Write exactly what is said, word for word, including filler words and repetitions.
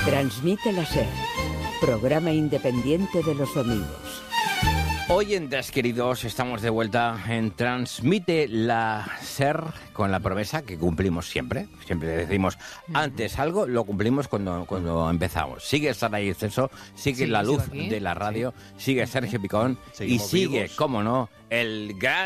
Transmite la SER, programa independiente de los domingos. Oyentes queridos, estamos de vuelta en Transmite la SER con la promesa que cumplimos siempre. Siempre decimos antes algo, lo cumplimos cuando, cuando empezamos. Sigue Saray Exceso, sigue Sí, la luz sigo aquí. de la radio, sigue Sergio Picón Seguimos y sigue, vivos. cómo no, el gran